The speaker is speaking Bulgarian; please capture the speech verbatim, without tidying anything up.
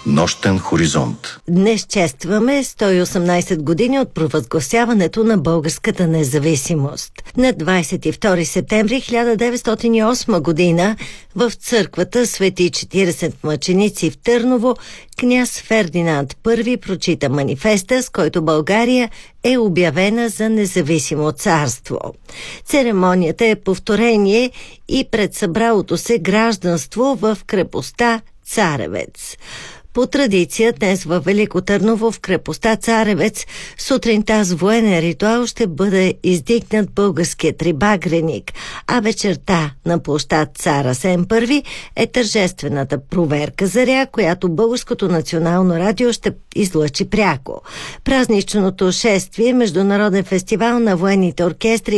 Нощен хоризонт. Днес честваме сто и осемнадесет години от провъзгласяването на българската независимост. На двадесет и втори септември хиляда деветстотин и осма година в църквата Свети четиридесет мъченици в Търново княз Фердинанд първи прочита манифеста, с който България е обявена за независимо царство. Церемонията е повторение и пред събралото се гражданство в крепостта Царевец. По традиция днес във Велико Търново в крепостта Царевец сутринта с военен ритуал ще бъде издигнат българският трибагреник, а вечерта на площад Цар Асен първи е тържествената проверка заря, която Българското национално радио ще излъчи пряко. Празничното шествие, международен фестивал на военните оркестри